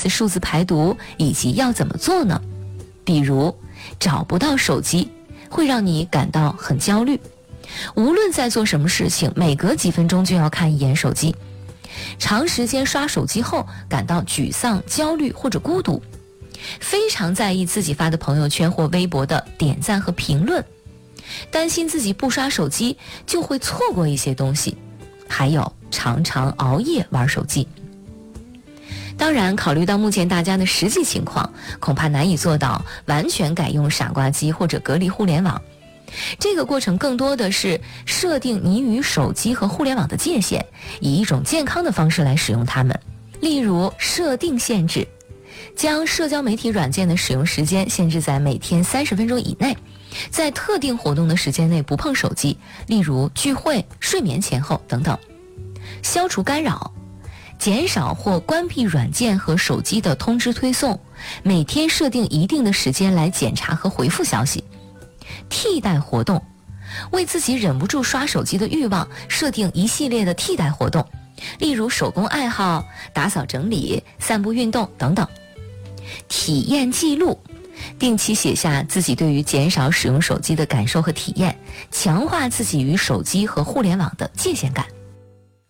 次数字排毒，以及要怎么做呢？比如找不到手机会让你感到很焦虑，无论在做什么事情，每隔几分钟就要看一眼手机，长时间刷手机后感到沮丧、焦虑或者孤独，非常在意自己发的朋友圈或微博的点赞和评论，担心自己不刷手机就会错过一些东西，还有常常熬夜玩手机。当然，考虑到目前大家的实际情况，恐怕难以做到完全改用傻瓜机或者隔离互联网。这个过程更多的是设定你与手机和互联网的界限，以一种健康的方式来使用它们。例如设定限制，将社交媒体软件的使用时间限制在每天30分钟以内，在特定活动的时间内不碰手机，例如聚会、睡眠前后等等。消除干扰，减少或关闭软件和手机的通知推送，每天设定一定的时间来检查和回复消息。替代活动，为自己忍不住刷手机的欲望设定一系列的替代活动，例如手工爱好、打扫整理、散步运动等等。体验记录，定期写下自己对于减少使用手机的感受和体验，强化自己与手机和互联网的界限感。